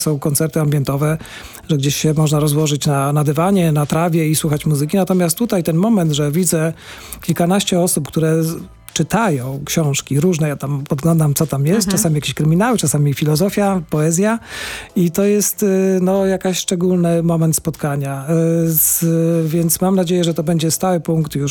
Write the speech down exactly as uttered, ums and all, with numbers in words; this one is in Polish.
są koncerty ambientowe, że gdzieś się można rozłożyć na, na dywanie, na trawie i słuchać muzyki. Natomiast tutaj ten moment, że widzę kilkanaście osób, które z- czytają książki różne, ja tam podglądam, co tam jest, czasami jakieś kryminały, czasami filozofia, poezja i to jest y, no, jakaś szczególny moment spotkania. Y, z, więc mam nadzieję, że to będzie stały punkt już